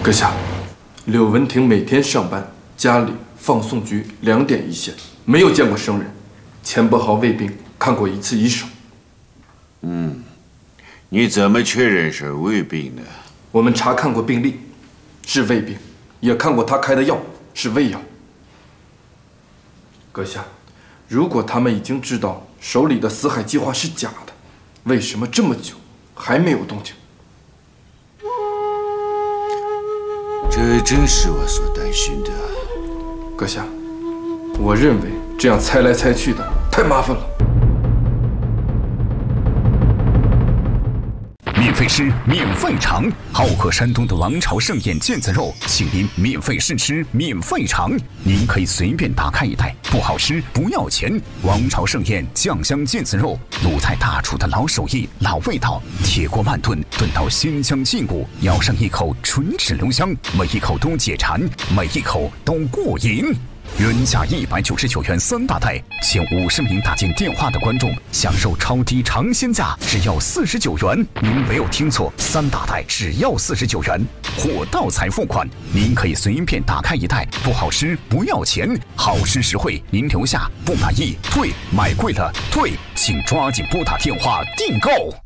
阁下，柳文婷每天上班，家里放送局2点一线，没有见过生人。钱伯豪胃病看过1次医生。 你怎么确认是胃病呢？ 我们查看过病历，是胃病，也看过他开的药是胃药。阁下，如果他们已经知道手里的死海计划是假的，为什么这么久还没有动静？ 这正是我所担心的。 阁下，我认为这样猜来猜去的太麻烦了。 免费吃，免费尝，好客山东的王朝盛宴腱子肉，请您免费试吃，免费尝。您可以随便打开一袋，不好吃不要钱。王朝盛宴酱香腱子肉，鲁菜大厨的老手艺、老味道，铁锅慢炖，炖到鲜香劲骨，咬上一口唇齿留香，每一口都解馋，每一口都过瘾。原价199元3大袋，前50名打进电话的观众享受超低尝鲜价，只要49元。您没有听错，3大袋只要49元，货到才付款。您可以随便打开一袋，不好吃不要钱，好吃实惠。您留下，不满意退，买贵了退，请抓紧拨打电话订购。